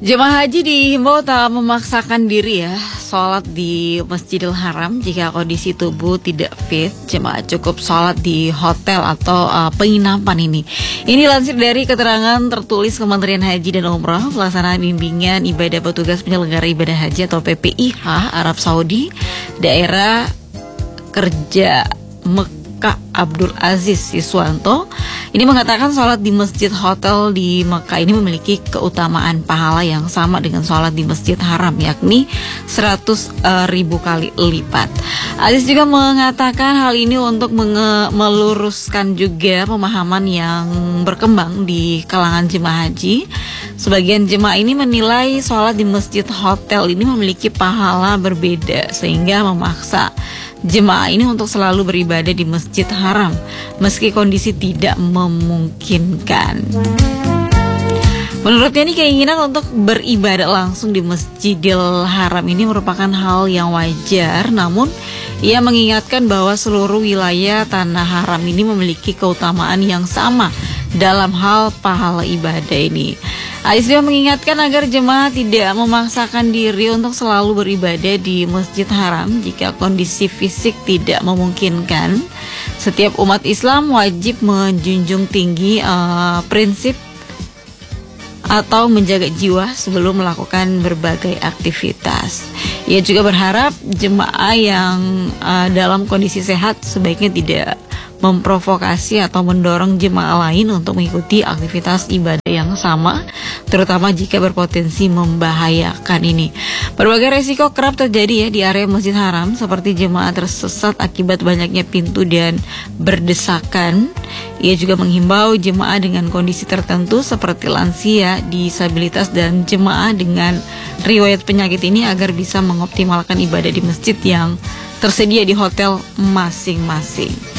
Jemaah haji dihimbau tak memaksakan diri ya sholat di Masjidil Haram jika kondisi tubuh tidak fit. Jemaah cukup sholat di hotel atau penginapan ini. Ini lansir dari keterangan tertulis Kementerian Haji dan Umrah pelaksanaan bimbingan ibadah petugas penyelenggara ibadah haji atau PPIH Arab Saudi daerah kerja Mekah Abdul Aziz Siswanto. Ini mengatakan sholat di masjid hotel di Mekah ini memiliki keutamaan pahala yang sama dengan sholat di Masjid Haram, yakni 100.000 kali lipat. Aziz juga mengatakan hal ini untuk meluruskan juga pemahaman yang berkembang di kalangan jemaah haji. Sebagian jemaah ini menilai sholat di masjid hotel ini memiliki pahala berbeda sehingga memaksa jemaah ini untuk selalu beribadah di Masjid Haram meski kondisi tidak memungkinkan. Menurutnya ini keinginan untuk beribadah langsung di Masjidil Haram ini merupakan hal yang wajar, namun ia mengingatkan bahwa seluruh wilayah tanah haram ini memiliki keutamaan yang sama dalam hal pahala ibadah ini. Aziz juga mengingatkan agar jemaah tidak memaksakan diri untuk selalu beribadah di Masjid Haram jika kondisi fisik tidak memungkinkan. Setiap umat Islam wajib menjunjung tinggi prinsip atau menjaga jiwa sebelum melakukan berbagai aktivitas. Ia juga berharap jemaah yang dalam kondisi sehat sebaiknya tidak memprovokasi atau mendorong jemaah lain untuk mengikuti aktivitas ibadah yang sama, terutama jika berpotensi membahayakan ini. Berbagai resiko kerap terjadi ya di area Masjid Haram, seperti jemaah tersesat akibat banyaknya pintu dan berdesakan. Ia juga menghimbau jemaah dengan kondisi tertentu seperti lansia, disabilitas, dan jemaah dengan riwayat penyakit ini agar bisa mengoptimalkan ibadah di masjid yang tersedia di hotel masing-masing.